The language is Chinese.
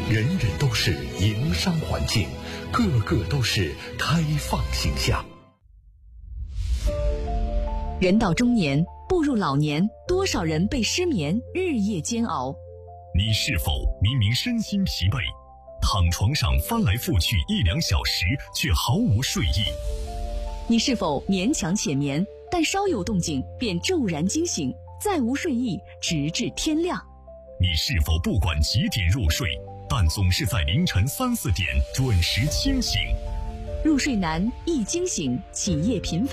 人人都是营商环境，个个都是开放形象。 人到中年，步入老年，多少人被失眠日夜煎熬？ 你是否明明身心疲惫，躺床上翻来覆去1-2小时，却毫无睡意？ 你是否勉强浅眠，但稍有动静便骤然惊醒，再无睡意，直至天亮？ 你是否不管几点入睡，但总是在凌晨3-4点准时清醒？ 入睡难，易惊醒，起夜频繁。